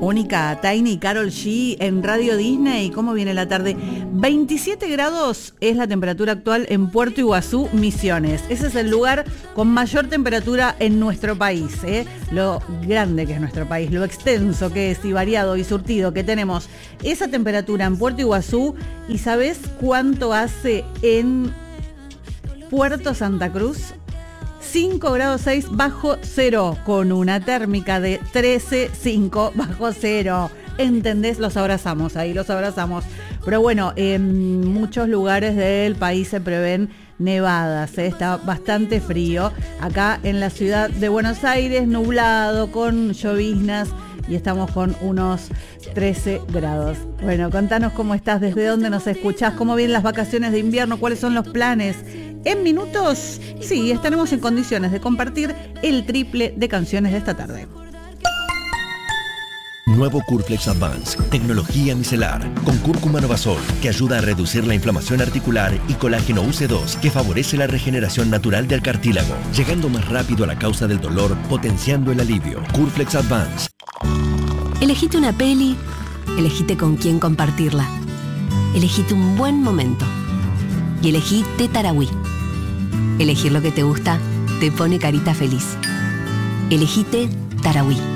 Mónica, Tiny y Karol G en Radio Disney. ¿Cómo viene la tarde? 27 grados es la temperatura actual en Puerto Iguazú, Misiones. Ese es el lugar con mayor temperatura en nuestro país, ¿eh? Lo grande que es nuestro país, lo extenso que es y variado y surtido que tenemos. Esa temperatura en Puerto Iguazú. ¿Y sabés cuánto hace en Puerto Santa Cruz? 5 grados 6 bajo cero, con una térmica de 13,5 bajo cero. ¿Entendés? Los abrazamos, ahí los abrazamos. Pero bueno, en muchos lugares del país se prevén nevadas, ¿eh? Está bastante frío. Acá en la ciudad de Buenos Aires, nublado, con lloviznas, y estamos con unos 13 grados. Bueno, contanos cómo estás, desde dónde nos escuchás, cómo vienen las vacaciones de invierno, cuáles son los planes. En minutos, sí, estaremos en condiciones de compartir el triple de canciones de esta tarde. Nuevo Curflex Advance, tecnología micelar, con cúrcuma Novasol, que ayuda a reducir la inflamación articular, y colágeno UC2, que favorece la regeneración natural del cartílago, llegando más rápido a la causa del dolor, potenciando el alivio. Curflex Advance. Elegite una peli, elegite con quién compartirla. Elegite un buen momento. Y elegí Té Tarahui. Elegir lo que te gusta te pone carita feliz. Elegí Té Tarahui.